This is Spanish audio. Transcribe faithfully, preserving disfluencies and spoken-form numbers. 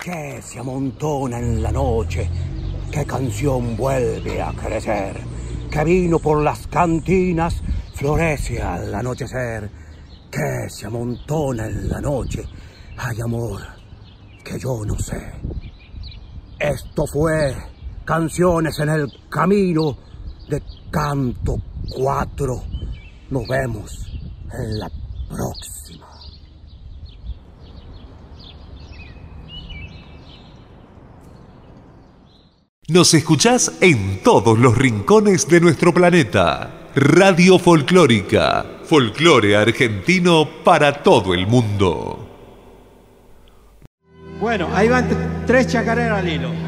que se amontona en la noche, qué canción vuelve a crecer, que vino por las cantinas florece al anochecer, que se amontona en la noche, hay amor que yo no sé. Esto fue Canciones en el Camino de Canto cuatro. Nos vemos en la próxima. Nos escuchás en todos los rincones de nuestro planeta. Radio Folclórica, folclore argentino para todo el mundo. Bueno, ahí van tres chacareras al hilo.